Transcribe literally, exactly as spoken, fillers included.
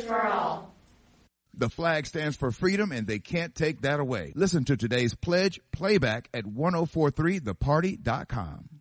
for all. The flag stands for freedom, and they can't take that away. Listen to today's pledge playback at ten forty-three the party dot com.